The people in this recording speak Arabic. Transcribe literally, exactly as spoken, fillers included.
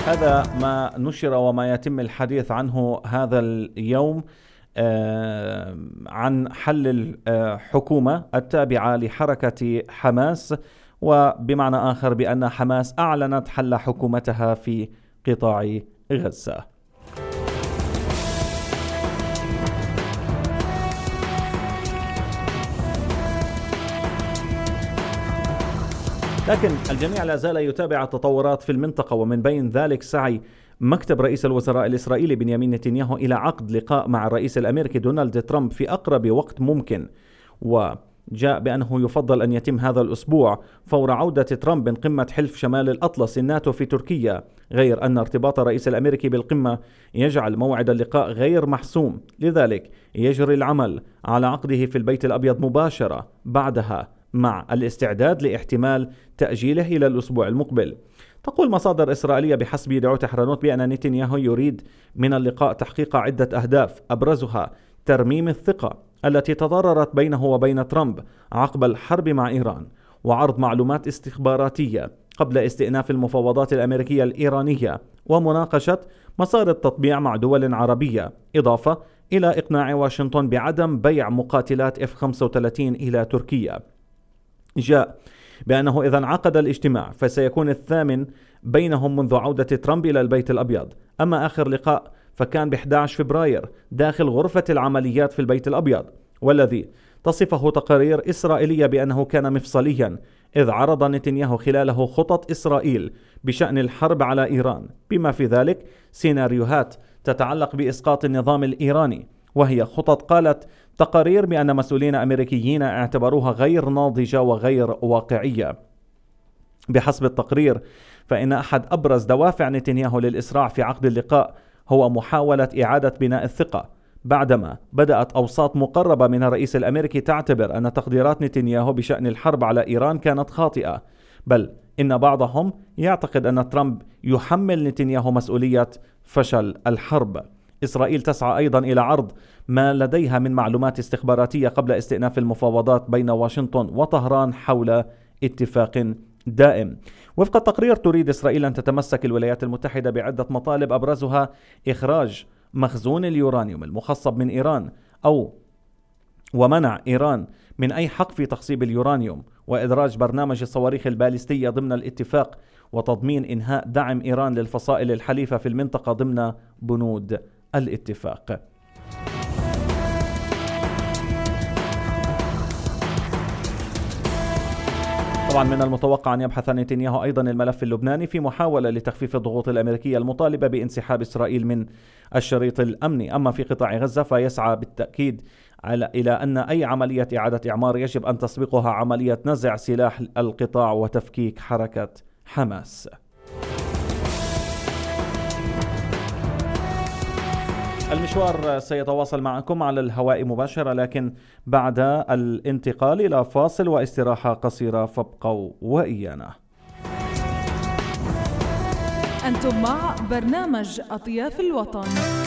هذا ما نشر وما يتم الحديث عنه هذا اليوم عن حل الحكومة التابعة لحركة حماس، وبمعنى آخر بأن حماس أعلنت حل حكومتها في قطاع غزة. لكن الجميع لا زال يتابع التطورات في المنطقة، ومن بين ذلك سعي مكتب رئيس الوزراء الإسرائيلي بنيامين نتنياهو إلى عقد لقاء مع الرئيس الأمريكي دونالد ترامب في أقرب وقت ممكن، وجاء بأنه يفضل أن يتم هذا الأسبوع فور عودة ترامب من قمة حلف شمال الأطلس الناتو في تركيا، غير أن ارتباط الرئيس الأمريكي بالقمة يجعل موعد اللقاء غير محسوم، لذلك يجري العمل على عقده في البيت الأبيض مباشرة بعدها، مع الاستعداد لاحتمال تأجيله إلى الأسبوع المقبل. تقول مصادر إسرائيلية بحسب يدعوت حرانوت بأن نتنياهو يريد من اللقاء تحقيق عدة أهداف، أبرزها ترميم الثقة التي تضررت بينه وبين ترامب عقب الحرب مع إيران، وعرض معلومات استخباراتية قبل استئناف المفاوضات الأمريكية الإيرانية، ومناقشة مسار التطبيع مع دول عربية، إضافة إلى إقناع واشنطن بعدم بيع مقاتلات إف خمسة وثلاثين إلى تركيا. جاء بأنه إذا انعقد الاجتماع فسيكون الثامن بينهم منذ عودة ترامب إلى البيت الأبيض. أما آخر لقاء فكان ب أحد عشر فبراير داخل غرفة العمليات في البيت الأبيض، والذي تصفه تقارير إسرائيلية بأنه كان مفصليا، إذ عرض نتنياهو خلاله خطط إسرائيل بشأن الحرب على إيران، بما في ذلك سيناريوهات تتعلق بإسقاط النظام الإيراني، وهي خطط قالت تقارير بأن مسؤولين أمريكيين اعتبروها غير ناضجة وغير واقعية. بحسب التقرير فإن أحد أبرز دوافع نتنياهو للإسراع في عقد اللقاء هو محاولة إعادة بناء الثقة، بعدما بدأت أوساط مقربة من الرئيس الأمريكي تعتبر أن تقديرات نتنياهو بشأن الحرب على إيران كانت خاطئة، بل إن بعضهم يعتقد أن ترامب يحمل نتنياهو مسؤولية فشل الحرب. إسرائيل تسعى أيضا إلى عرض ما لديها من معلومات استخباراتية قبل استئناف المفاوضات بين واشنطن وطهران حول اتفاق دائم. وفق التقرير تريد إسرائيل أن تتمسك الولايات المتحدة بعدة مطالب، أبرزها إخراج مخزون اليورانيوم المخصب من إيران أو ومنع إيران من أي حق في تخصيب اليورانيوم، وإدراج برنامج الصواريخ الباليستية ضمن الاتفاق، وتضمين إنهاء دعم إيران للفصائل الحليفة في المنطقة ضمن بنود الاتفاق. طبعا من المتوقع أن يبحث نتنياهو أيضا الملف اللبناني في محاولة لتخفيف الضغوط الأمريكية المطالبة بانسحاب إسرائيل من الشريط الأمني. أما في قطاع غزة فيسعى بالتأكيد على إلى أن أي عملية إعادة إعمار يجب أن تسبقها عملية نزع سلاح القطاع وتفكيك حركة حماس. المشوار سيتواصل معكم على الهواء مباشرة، لكن بعد الانتقال إلى فاصل واستراحة قصيرة، فابقوا وإيانا. أنتم مع برنامج أطياف الوطن.